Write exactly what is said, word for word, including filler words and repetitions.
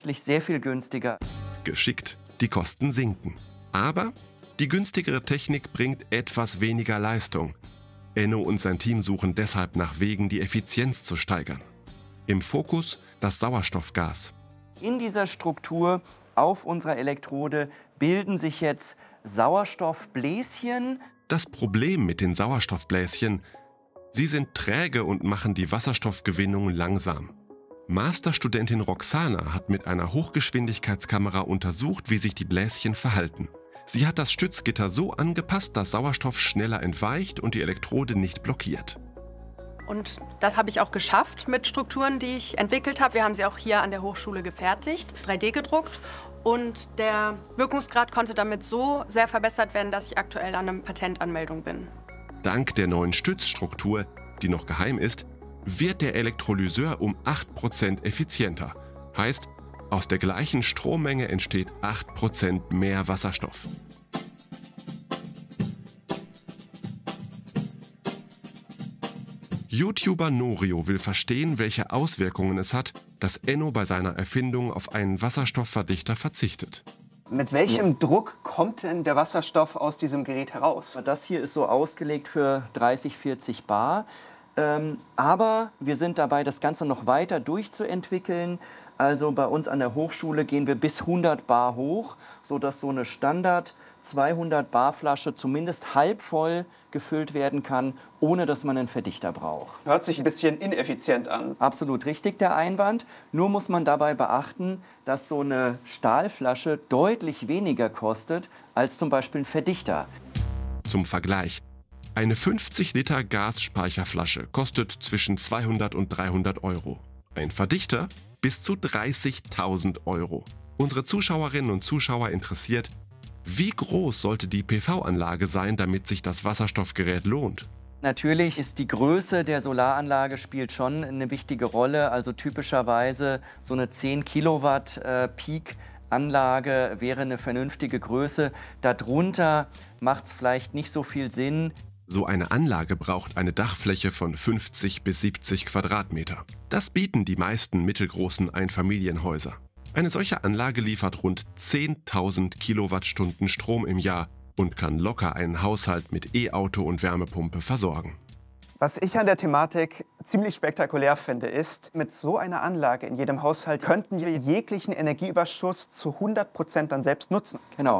Sehr viel günstiger. Geschickt, die Kosten sinken. Aber die günstigere Technik bringt etwas weniger Leistung. Enno und sein Team suchen deshalb nach Wegen, die Effizienz zu steigern. Im Fokus das Sauerstoffgas. In dieser Struktur auf unserer Elektrode bilden sich jetzt Sauerstoffbläschen. Das Problem mit den Sauerstoffbläschen: sie sind träge und machen die Wasserstoffgewinnung langsam. Masterstudentin Roxana hat mit einer Hochgeschwindigkeitskamera untersucht, wie sich die Bläschen verhalten. Sie hat das Stützgitter so angepasst, dass Sauerstoff schneller entweicht und die Elektrode nicht blockiert. Und das habe ich auch geschafft mit Strukturen, die ich entwickelt habe. Wir haben sie auch hier an der Hochschule gefertigt, drei D gedruckt. Und der Wirkungsgrad konnte damit so sehr verbessert werden, dass ich aktuell an einer Patentanmeldung bin. Dank der neuen Stützstruktur, die noch geheim ist, wird der Elektrolyseur um acht Prozent effizienter. Heißt, aus der gleichen Strommenge entsteht acht Prozent mehr Wasserstoff. YouTuber Norio will verstehen, welche Auswirkungen es hat, dass Enno bei seiner Erfindung auf einen Wasserstoffverdichter verzichtet. Mit welchem Druck kommt denn der Wasserstoff aus diesem Gerät heraus? Das hier ist so ausgelegt für dreißig, vierzig Bar. Ähm, aber wir sind dabei, das Ganze noch weiter durchzuentwickeln. Also bei uns an der Hochschule gehen wir bis hundert Bar hoch, sodass so eine Standard zweihundert Bar Flasche zumindest halb voll gefüllt werden kann, ohne dass man einen Verdichter braucht. Hört sich ein bisschen ineffizient an. Absolut richtig, der Einwand. Nur muss man dabei beachten, dass so eine Stahlflasche deutlich weniger kostet als zum Beispiel ein Verdichter. Zum Vergleich: Eine fünfzig Liter Gasspeicherflasche kostet zwischen zweihundert und dreihundert Euro. Ein Verdichter bis zu dreißigtausend Euro. Unsere Zuschauerinnen und Zuschauer interessiert: Wie groß sollte die P V-Anlage sein, damit sich das Wasserstoffgerät lohnt? Natürlich ist die Größe der Solaranlage spielt schon eine wichtige Rolle. Also typischerweise so eine zehn Kilowatt äh, Peak-Anlage wäre eine vernünftige Größe. Darunter macht es vielleicht nicht so viel Sinn. So eine Anlage braucht eine Dachfläche von fünfzig bis siebzig Quadratmeter. Das bieten die meisten mittelgroßen Einfamilienhäuser. Eine solche Anlage liefert rund zehntausend Kilowattstunden Strom im Jahr und kann locker einen Haushalt mit E-Auto und Wärmepumpe versorgen. Was ich an der Thematik ziemlich spektakulär finde, ist, mit so einer Anlage in jedem Haushalt könnten wir jeglichen Energieüberschuss zu hundert Prozent dann selbst nutzen. Genau.